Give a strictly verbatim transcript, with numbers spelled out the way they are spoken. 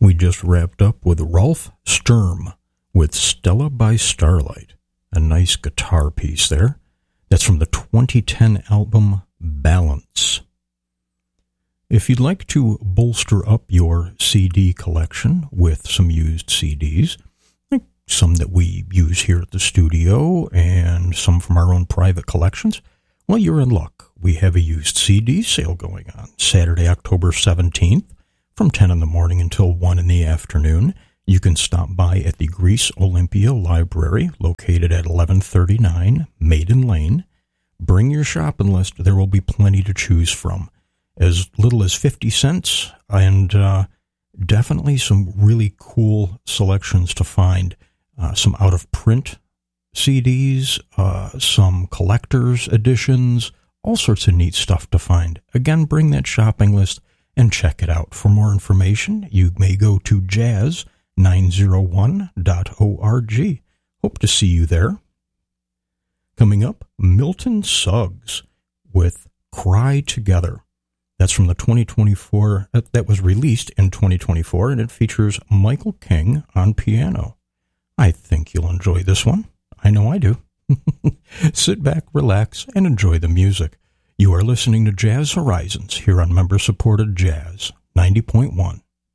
We just wrapped up with Rolf Sturm with Stella by Starlight. A nice guitar piece there. That's from the twenty ten album Balance. If you'd like to bolster up your C D collection with some used C Ds, like some that we use here at the studio and some from our own private collections, well, you're in luck. We have a used C D sale going on Saturday, October seventeenth from ten in the morning until one in the afternoon. You can stop by at the Greece Olympia Library, located at eleven thirty-nine Maiden Lane. Bring your shopping list. There will be plenty to choose from. As little as fifty cents, and uh, definitely some really cool selections to find. Uh, some out-of-print C Ds, uh, some collector's editions, all sorts of neat stuff to find. Again, bring that shopping list and check it out. For more information, you may go to jazz nine oh one dot org. Hope to see you there. Coming up, Milton Suggs with Cry Together. That's from the twenty twenty-four, that was released in twenty twenty-four, and it features Michael King on piano. I think you'll enjoy this one. I know I do. Sit back, relax, and enjoy the music. You are listening to Jazz Horizons here on member-supported Jazz ninety point one.